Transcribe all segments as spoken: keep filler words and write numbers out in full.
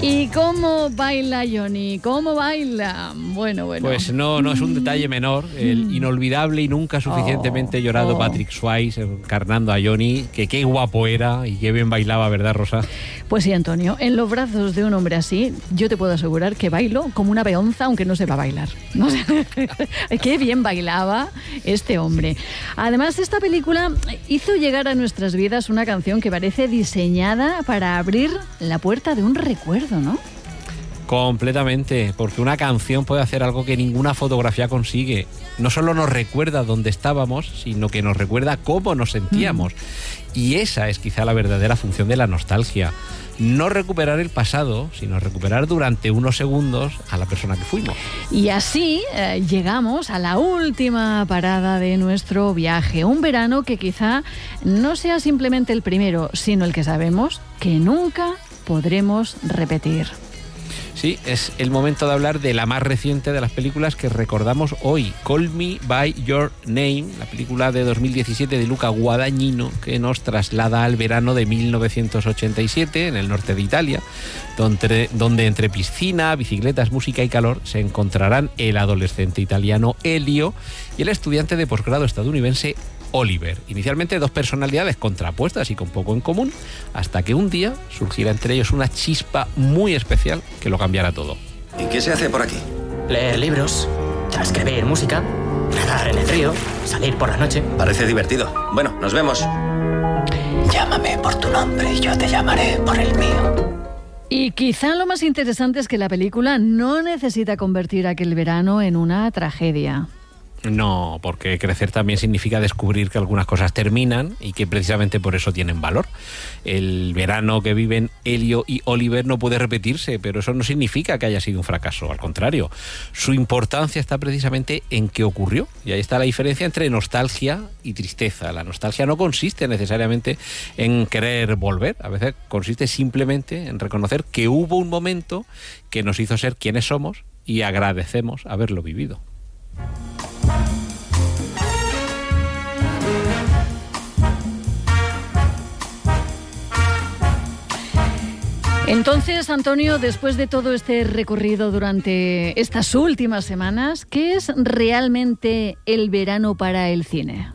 ¿Y cómo baila Johnny? ¿Cómo baila? Bueno, bueno. Pues no, no es un detalle menor. El mm. inolvidable y nunca suficientemente oh, llorado oh. Patrick Swayze encarnando a Johnny, que qué guapo era y qué bien bailaba, ¿verdad, Rosa? Pues sí, Antonio, en los brazos de un hombre así, yo te puedo asegurar que bailo como una peonza, aunque no sepa bailar. No sé. Qué bien bailaba este hombre. Además, esta película hizo llegar a nuestras vidas una canción que parece diseñada para abrir la puerta de un recuerdo, ¿no? Completamente, porque una canción puede hacer algo que ninguna fotografía consigue. No solo nos recuerda dónde estábamos, sino que nos recuerda cómo nos sentíamos. Mm. Y esa es quizá la verdadera función de la nostalgia. No recuperar el pasado, sino recuperar durante unos segundos a la persona que fuimos. Y así eh, llegamos a la última parada de nuestro viaje. Un verano que quizá no sea simplemente el primero, sino el que sabemos que nunca podremos repetir. Sí, es el momento de hablar de la más reciente de las películas que recordamos hoy, Call Me By Your Name, la película de dos mil diecisiete de Luca Guadagnino, que nos traslada al verano de mil novecientos ochenta y siete en el norte de Italia, donde, donde entre piscina, bicicletas, música y calor se encontrarán el adolescente italiano Elio y el estudiante de posgrado estadounidense Oliver. Inicialmente dos personalidades contrapuestas y con poco en común, hasta que un día surgiera entre ellos una chispa muy especial que lo cambiara todo. ¿Y qué se hace por aquí? Leer libros, escribir música, nadar en el río, salir por la noche. Parece divertido. Bueno, nos vemos. Llámame por tu nombre y yo te llamaré por el mío. Y quizá lo más interesante es que la película no necesita convertir aquel verano en una tragedia. No, porque crecer también significa descubrir que algunas cosas terminan y que precisamente por eso tienen valor. El verano que viven Elio y Oliver no puede repetirse, pero eso no significa que haya sido un fracaso, al contrario. Su importancia está precisamente en qué ocurrió, y ahí está la diferencia entre nostalgia y tristeza. La nostalgia no consiste necesariamente en querer volver, a veces consiste simplemente en reconocer que hubo un momento que nos hizo ser quienes somos y agradecemos haberlo vivido. Entonces, Antonio, después de todo este recorrido durante estas últimas semanas, ¿qué es realmente el verano para el cine?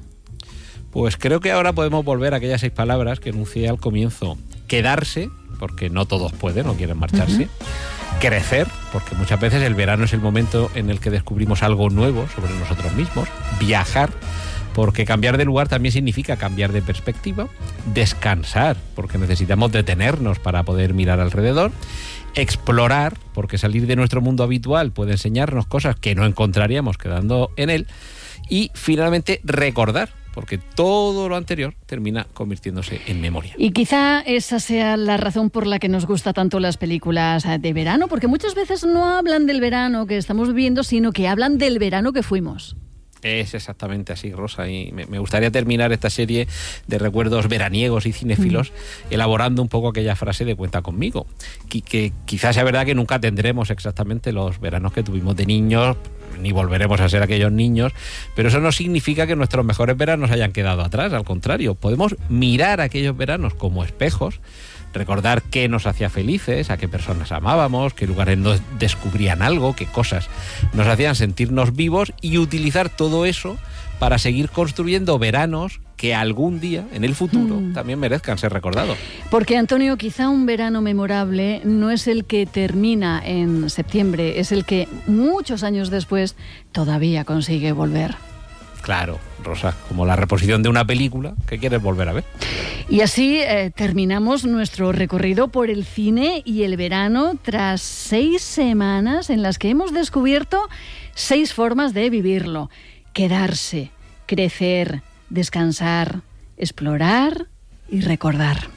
Pues creo que ahora podemos volver a aquellas seis palabras que enuncié al comienzo. Quedarse, porque no todos pueden o quieren marcharse. Uh-huh. Crecer, porque muchas veces el verano es el momento en el que descubrimos algo nuevo sobre nosotros mismos. Viajar, porque cambiar de lugar también significa cambiar de perspectiva. Descansar, porque necesitamos detenernos para poder mirar alrededor. Explorar, porque salir de nuestro mundo habitual puede enseñarnos cosas que no encontraríamos quedando en él. Y finalmente recordar, porque todo lo anterior termina convirtiéndose en memoria. Y quizá esa sea la razón por la que nos gusta tanto las películas de verano, porque muchas veces no hablan del verano que estamos viviendo, sino que hablan del verano que fuimos. Es exactamente así, Rosa, y me, me gustaría terminar esta serie de recuerdos veraniegos y cinéfilos mm. elaborando un poco aquella frase de cuenta conmigo, que, que quizás sea verdad que nunca tendremos exactamente los veranos que tuvimos de niños, ni volveremos a ser aquellos niños, pero eso no significa que nuestros mejores veranos hayan quedado atrás, al contrario, podemos mirar aquellos veranos como espejos, recordar qué nos hacía felices, a qué personas amábamos, qué lugares nos descubrían algo, qué cosas nos hacían sentirnos vivos y utilizar todo eso para seguir construyendo veranos que algún día, en el futuro, mm. también merezcan ser recordados. Porque, Antonio, quizá un verano memorable no es el que termina en septiembre, es el que muchos años después todavía consigue volver. Claro, Rosa, como la reposición de una película que quieres volver a ver. Y así eh, terminamos nuestro recorrido por el cine y el verano tras seis semanas en las que hemos descubierto seis formas de vivirlo. Quedarse, crecer, descansar, explorar y recordar.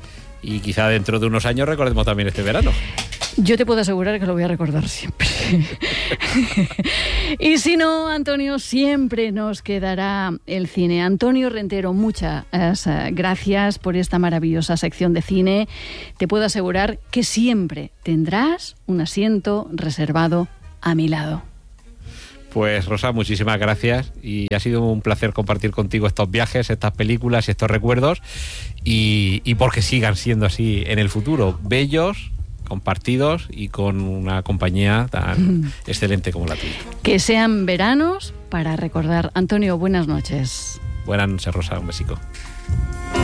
Y quizá dentro de unos años recordemos también este verano. Yo te puedo asegurar que lo voy a recordar siempre. Y si no, Antonio, siempre nos quedará el cine. Antonio Rentero, muchas gracias por esta maravillosa sección de cine. Te puedo asegurar que siempre tendrás un asiento reservado a mi lado. Pues Rosa, muchísimas gracias y ha sido un placer compartir contigo estos viajes, estas películas y estos recuerdos y, y porque sigan siendo así en el futuro, bellos compartidos y con una compañía tan excelente como la tuya. Que sean veranos para recordar. Antonio, buenas noches. Buenas noches, Rosa, un besico.